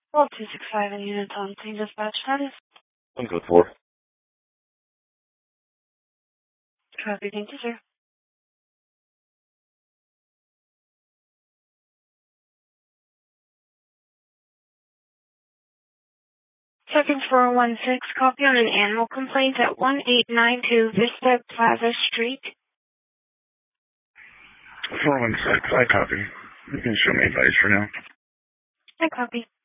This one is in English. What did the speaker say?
Well, 265 in units on scene dispatch status. One code 4. Copy, thank you, sir. Second 416, copy on an animal complaint at 1892 Vista Plaza Street. 416, I copy. You can show me advice for now. I copy.